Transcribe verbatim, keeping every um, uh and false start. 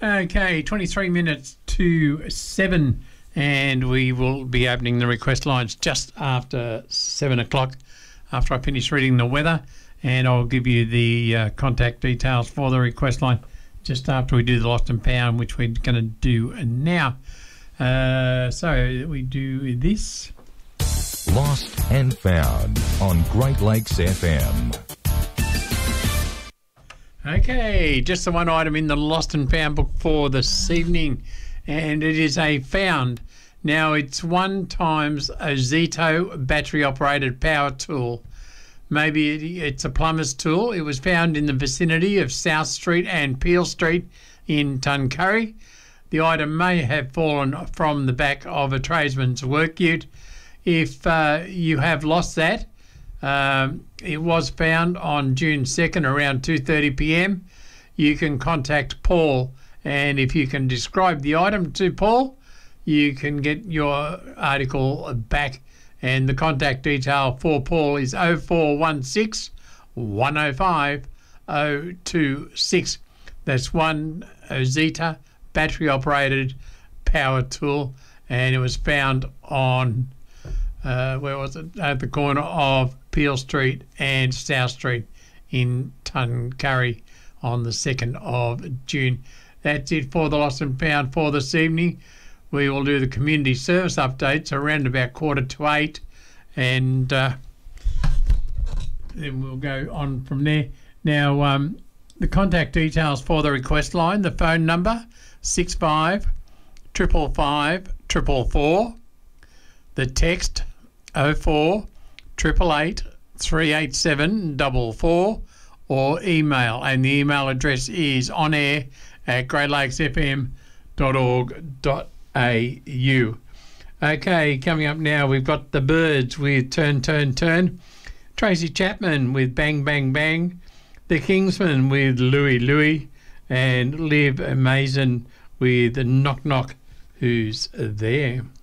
Okay, twenty-three minutes to seven, and we will be opening the request lines just after seven o'clock after I finish reading the weather, and I'll give you the uh, contact details for the request line just after we do the Lost and Found, which we're going to do now. Uh, so we do this. Lost and Found on Great Lakes F M. Okay, just the one item in the Lost and Found book for this evening, and it is a found. Now, it's one times a Zito battery-operated power tool. Maybe it's a plumber's tool. It was found in the vicinity of South Street and Peel Street in Tuncurry. The item may have fallen from the back of a tradesman's work ute. If uh, you have lost that, Um, it was found on June second around two thirty p m. You can contact Paul, and if you can describe the item to Paul, you can get your article back. And the contact detail for Paul is oh four one six, one oh five, oh two six. That's one Zeta battery operated power tool, and it was found on Uh, where was it? At the corner of Peel Street and South Street in Tuncurry on the second of June. That's it for the Lost and Found for this evening. We will do the community service updates around about quarter to eight, and uh, then we'll go on from there. Now, um, the contact details for the request line, the phone number six five five five five four four, the text oh four eight eight eight, three eight seven four four, or email, and the email address is onair at great lakes f m dot org dot a u. Okay, coming up now, we've got the Birds with Turn, Turn, Turn, Tracy Chapman with Bang, Bang, Bang, the Kingsmen with Louie, Louie, and Liv Mason with Knock, Knock, Who's There?